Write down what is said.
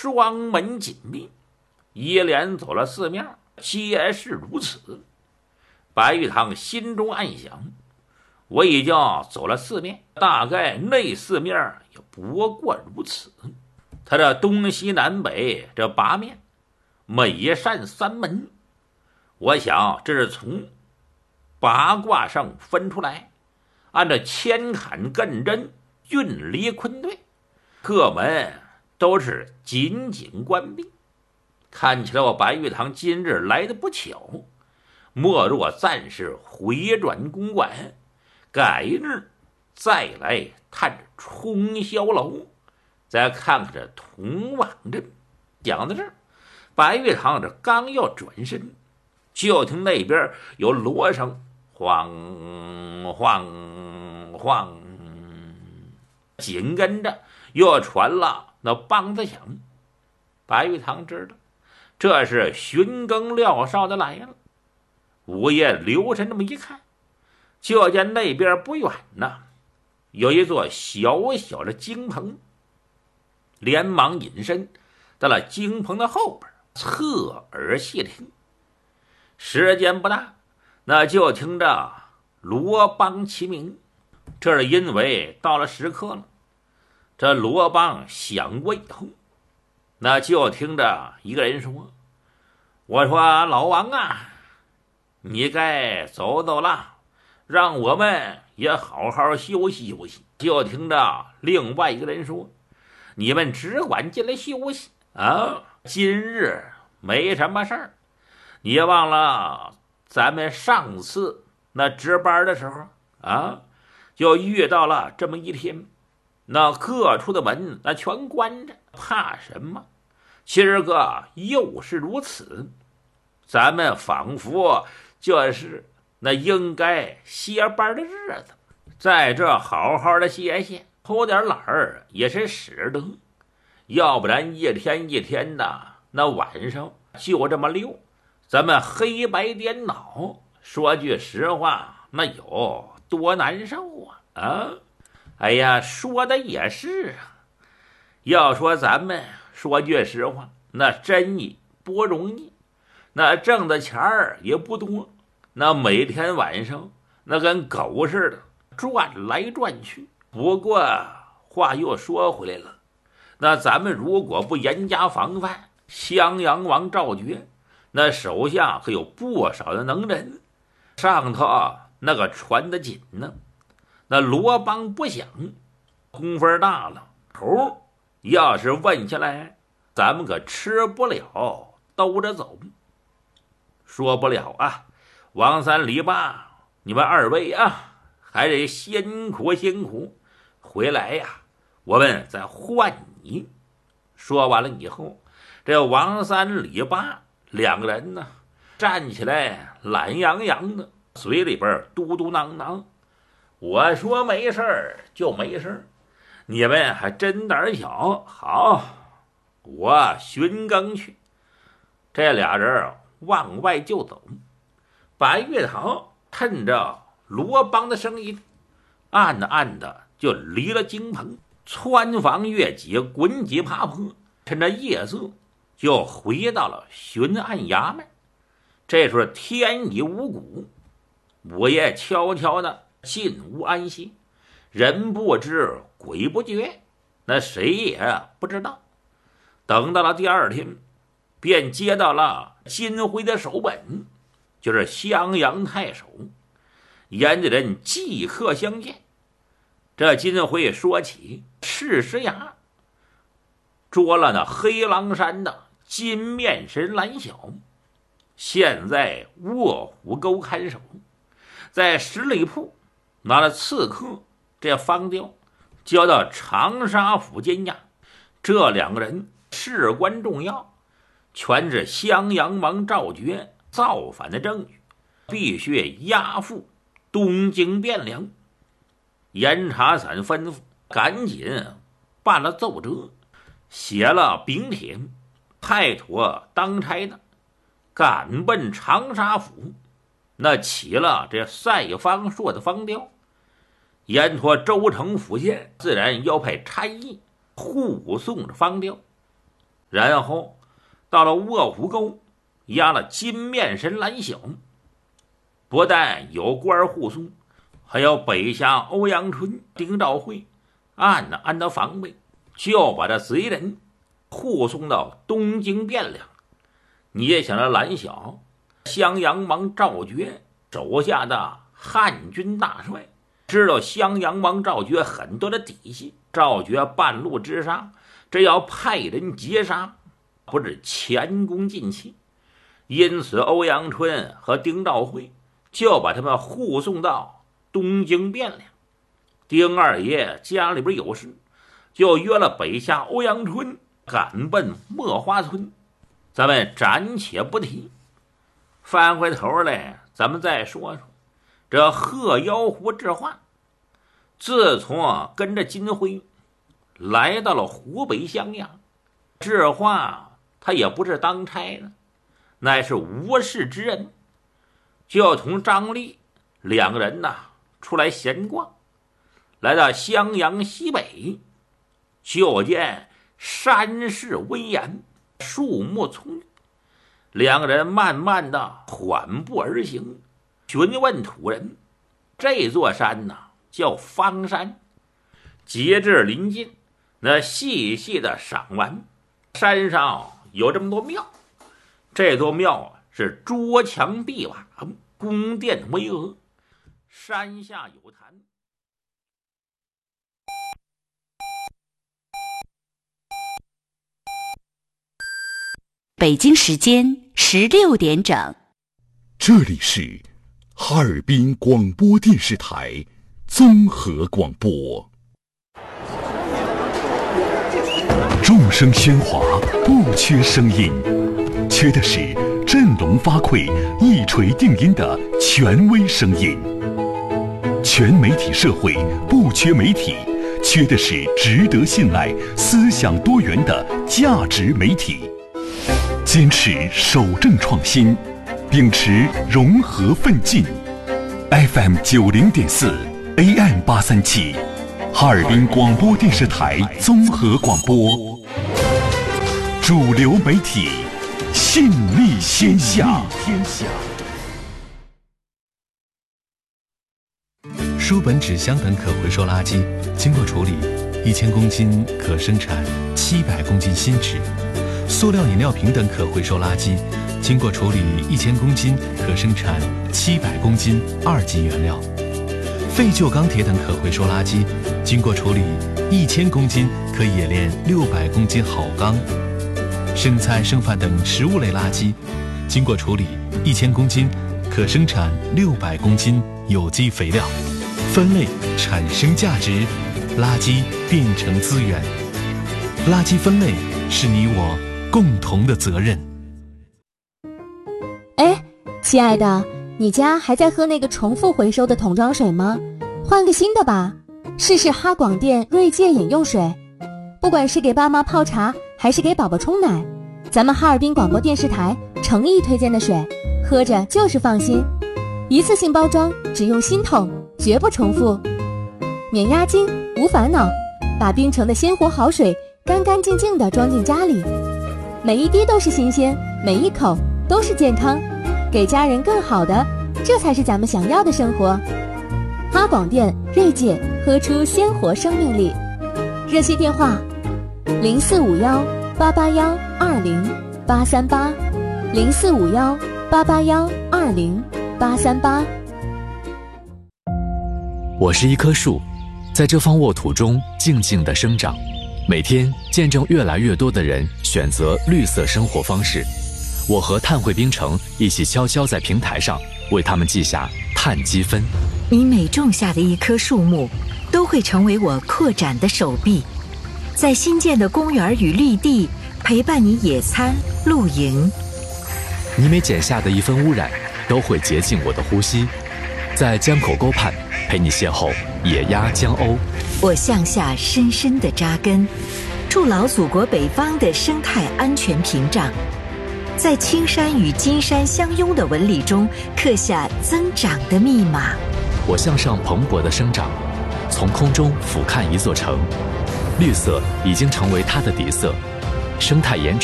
双门紧闭，一连走了4面，皆是如此。白玉堂心中暗想，我已经走了4面，大概那4面也不过如此。他这东西南北这8面，每扇3门，我想这是从八卦上分出来，按照乾坎艮震巽离坤兑，各门都是紧紧关闭。看起来我白玉堂今日来的不巧，莫若暂时回转公馆，改日再来探冲霄楼，再看看这铜网阵。讲到这儿，白玉堂这刚要转身，就听那边有锣声晃晃晃，紧跟着又传了那梆子响。白玉堂知道这是巡更廖少的来了。午夜留神这么一看，就见那边不远呢，有一座小小的京棚，连忙隐身到了京棚的后边，侧耳细听。时间不大，那就听着锣梆齐鸣。这是因为到了时刻了。这锣梆响过以后，那就听着一个人说：“我说老王啊，你该走走了，让我们也好好休息休息。”就听着另外一个人说：“你们只管进来休息啊，今日没什么事儿。你忘了咱们上次那值班的时候啊，就遇到了这么一天，那各处的门那全关着，怕什么？今儿个又是如此，咱们仿佛就是那应该歇班的日子，在这好好的歇歇，偷点懒儿也是使得，要不然一天一天的，那晚上就这么溜，咱们黑白颠倒，说句实话，那有多难受啊！哎呀，说的也是啊。要说咱们说句实话，那真也不容易，那挣的钱儿也不多，那每天晚上那跟狗似的转来转去。不过话又说回来了，那咱们如果不严加防范，襄阳王赵觉那手下可有不少的能人，上头那个传得紧呢。那锣梆不响，功夫大了，头要是问下来，咱们可吃不了兜着走。说不了啊，王三李八，你们2位啊，还得辛苦辛苦，回来呀，我们再换你。说完了以后，这王三李八2个人呢，站起来懒洋洋的，嘴里边嘟嘟囔囔：“我说没事儿就没事儿，你们还真胆小。好，我巡更去。”这俩人往外就走。白玉堂趁着锣梆的声音，暗暗的就离了京棚，穿房越脊，滚几爬坡，趁着夜色就回到了巡按衙门。这时候天已无谷，午夜悄悄的进屋安息，人不知鬼不觉，那谁也不知道。等到了第2天，便接到了金辉的手本，就是襄阳太守，沿着人即刻相见。这金辉说起赤石崖捉了那黑狼山的金面神蓝小，现在卧虎沟看守，在十里铺拿了刺客这方雕交到长沙府监押。这2个人事关重要，全是襄阳王赵觉造反的证据，必须押赴东京汴梁。严查散吩咐赶紧办了奏折，写了禀帖，派妥当差的赶奔长沙府，那起了这赛方朔的方雕。沿托州城府县自然要派差役护送着方雕然后到了卧虎沟押了金面神蓝晓。不但有官护送，还有北下欧阳春、丁兆会暗的防备，就把这贼人护送到东京汴梁。你也想着蓝晓，襄阳王赵觉手下的汉军大帅，知道襄阳王赵觉很多的底细，赵觉半路之上，这要派人截杀，不是前功尽弃。因此欧阳春和丁兆会就把他们护送到东京汴梁。丁二爷家里边有事，就约了北下欧阳春赶奔墨花村。咱们暂且不提，翻回头来咱们再说说这鹤妖狐智化。自从跟着金辉来到了湖北襄阳，智化他也不是当差的，乃是无事之人，就同张力两个人出来闲逛。来到襄阳西北，就见山势巍然，树木葱郁，两个人慢慢的缓步而行，询问土人，这座山叫方山。截至临近，那细细的赏玩，山上有这么多庙，这座庙是桌墙壁瓦，宫殿巍峨，山下有潭。 北京时间16点整， 这里是哈尔滨广播电视台综合广播。众声喧哗，不缺声音，缺的是振聋发聩、一锤定音的权威声音。全媒体社会不缺媒体，缺的是值得信赖、思想多元的价值媒体。坚持守正创新，秉持融合奋进。FM 90.4 AM 837，哈尔滨广播电视台综合广播，主流媒体，信力天下。 书本、纸箱等可回收垃圾经过处理，1000公斤可生产700公斤新纸。塑料饮料瓶等可回收垃圾经过处理1000公斤可生产700公斤2级原料。废旧钢铁等可回收垃圾经过处理1000公斤可冶炼600公斤好钢。剩菜剩饭等食物类垃圾经过处理1000公斤可生产600公斤有机肥料。分类产生价值，垃圾变成资源。垃圾分类是你我共同的责任。 哎，亲爱的，你家还在喝那个重复回收的桶装水吗？换个新的吧，试试哈广电锐界饮用水。不管是给爸妈泡茶还是给宝宝冲奶，咱们哈尔滨广播电视台诚意推荐的水，喝着就是放心。一次性包装，只用新桶，绝不重复，免押金，无烦恼，把冰城的鲜活好水干干净净地装进家里，每一滴都是新鲜，每一口都是健康，给家人更好的，这才是咱们想要的生活。哈广电锐界，喝出鲜活生命力。热线电话045188120838 045188120838。 我是一棵树，在这方沃土中静静地生长，每天见证越来越多的人选择绿色生活方式。我和碳汇冰城一起悄悄在平台上为他们记下碳积分。 你每种下的一棵树木，都会成为我扩展的手臂，在新建的公园与绿地陪伴你野餐露营。 你每减下的一分污染，都会洁净我的呼吸，在江口沟畔陪你邂逅野鸭江鸥。 我向下深深地扎根，筑牢祖国北方的生态安全屏障，在青山与金山相拥的纹理中刻下增长的密码。 我向上蓬勃的生长，从空中俯瞰一座城，绿色已经成为它的底色，生态颜值